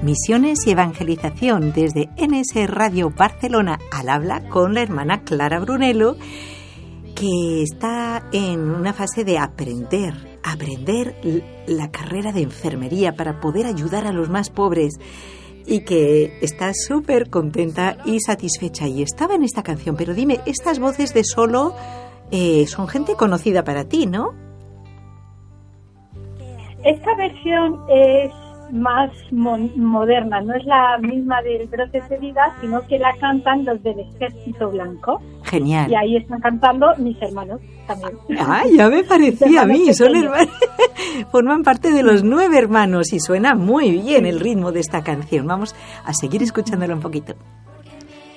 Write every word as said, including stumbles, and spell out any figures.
Misiones y Evangelización desde N S Radio Barcelona al habla con la hermana Clara Brunello, que está en una fase de aprender, aprender la carrera de enfermería para poder ayudar a los más pobres y que está súper contenta y satisfecha. Y estaba en esta canción, pero dime, estas voces de solo eh, son gente conocida para ti, ¿no? Esta versión es más mo- moderna, no es la misma del Brotes de Vida, sino que la cantan los del Ejército Blanco. Genial. Y ahí están cantando mis hermanos también. Ah, ya me parecía a mí, son hermanos, forman parte de los nueve hermanos y suena muy bien el ritmo de esta canción. Vamos a seguir escuchándolo un poquito.